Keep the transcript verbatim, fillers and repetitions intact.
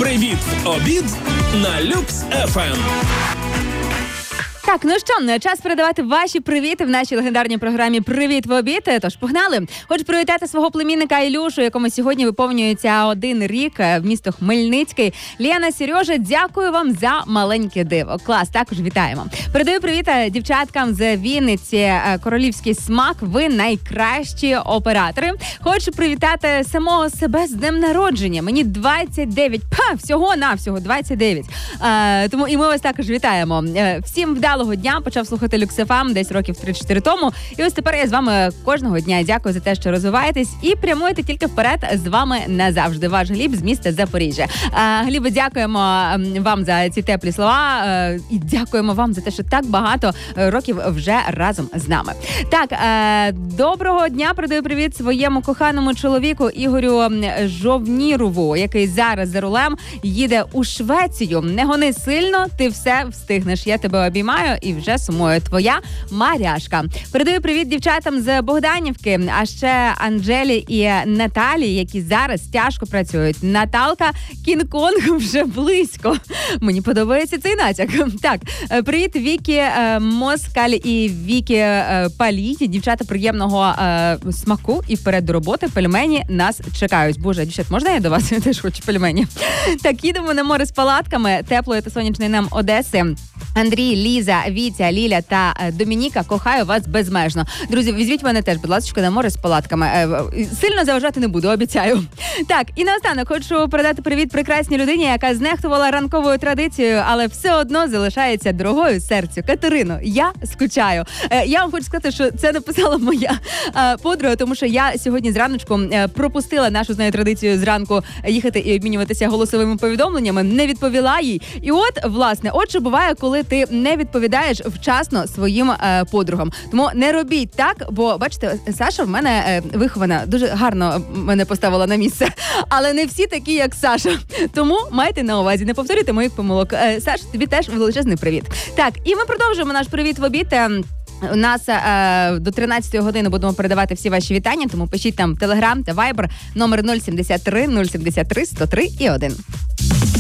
Привіт в обід на Люкс еф ем. Так, ну що, час передавати ваші привіти в нашій легендарній програмі «Привіт в обід». Тож, погнали! Хочу привітати свого племінника Ілюшу, якому сьогодні виповнюється один рік, в місто Хмельницький. Лена, Сережа, дякую вам за маленьке диво. Клас, також вітаємо. Передаю привіт дівчаткам з Вінниці. Королівський смак, ви найкращі оператори. Хочу привітати самого себе з днем народження. Мені двадцять дев'ять. Па, всього-навсього двадцять дев'ять. А, тому і ми вас також вітаємо. Всім вдалого дня, почав слухати Люкс еф ем десь років три-чотири тому. І ось тепер я з вами кожного дня. Дякую за те, що розвиваєтесь і прямуєте тільки вперед. З вами назавжди. Ваш Гліб з міста Запоріжжя. Глібе, дякуємо вам за ці теплі слова. І дякуємо вам за те, що так багато років вже разом з нами. Так, доброго дня. Передаю привіт своєму коханому чоловіку Ігорю Жовнірову, який зараз за рулем їде у Швецію. Не гони сильно, ти все встигнеш. Я тебе обіймаю і вже сумую. Твоя Маряшка. Передаю привіт дівчатам з Богданівки, а ще Анжелі і Наталі, які зараз тяжко працюють. Наталка, Кінг-Конг вже близько. Мені подобається цей натяк. Так, привіт Вікі Москаль і Вікі Палій. Дівчата приємного е, смаку і вперед до роботи. Пельмені нас чекають. Боже, дівчат, можна я до вас? Я теж хочу пельмені. Так, їдемо на море з палатками. Теплої та сонячної нам Одеси. Андрій, Ліза, Вітя, Ліля та Домініка, кохаю вас безмежно. Друзі, візьміть мене теж, будь ласка, на море з палатками. Сильно заважати не буду, обіцяю. Так, і наостанок хочу передати привіт прекрасній людині, яка знехтувала ранковою традицією, але все одно залишається дорогою серцю. Катерино, я скучаю. Я вам хочу сказати, що це написала моя подруга, тому що я сьогодні зраночку пропустила нашу з нею традицію зранку їхати і обмінюватися голосовими повідомленнями, не відповіла їй. І от, власне, от що буває, коли ти не відповідаєш вчасно своїм е, подругам. Тому не робіть так, бо, бачите, Саша в мене е, вихована, дуже гарно мене поставила на місце. Але не всі такі, як Саша. Тому майте на увазі, не повторюйте моїх помилок. Е, Саша, тобі теж величезний привіт. Так, і ми продовжуємо наш привіт в обід. У нас е, до тринадцятої години будемо передавати всі ваші вітання, тому пишіть там Телеграм та Вайбер номер нуль сімдесят три нуль сімдесят три сто три і один.